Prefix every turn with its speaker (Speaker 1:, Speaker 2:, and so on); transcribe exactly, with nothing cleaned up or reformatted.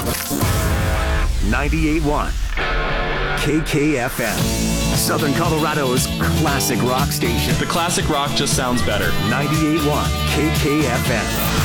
Speaker 1: ninety-eight point one K K F M, Southern Colorado's classic rock station.
Speaker 2: The classic rock just sounds better.
Speaker 1: ninety-eight point one K K F M.